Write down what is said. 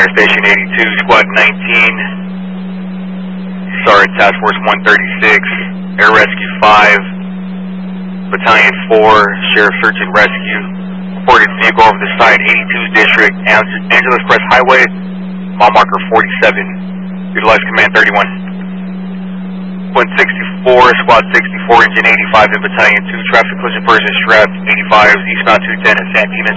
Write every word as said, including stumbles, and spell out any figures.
Fire Station eighty-two, Squad nineteen, Sergeant Task Force one thirty-six, Air Rescue five, Battalion four, Sheriff Search and Rescue. Reported vehicle over the site, eighty-two District, Angeles Crest Highway, mile marker forty-seven. Utilize Command thirty-one. Point sixty-four, Squad sixty-four, Engine eighty-five in Battalion two, traffic collision person strapped, eighty-five, eastbound two ten at Santina.